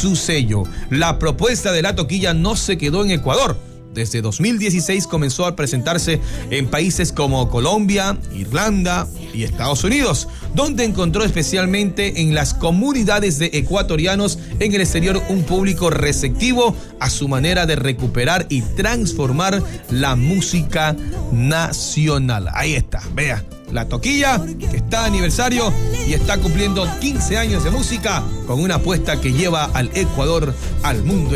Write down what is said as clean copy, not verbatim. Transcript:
su sello. La propuesta de La Toquilla no se quedó en Ecuador. Desde 2016 comenzó a presentarse en países como Colombia, Irlanda y Estados Unidos, donde encontró especialmente en las comunidades de ecuatorianos en el exterior un público receptivo a su manera de recuperar y transformar la música nacional. Ahí está, vea. La Toquilla, que está de aniversario y está cumpliendo 15 años de música con una apuesta que lleva al Ecuador al mundo.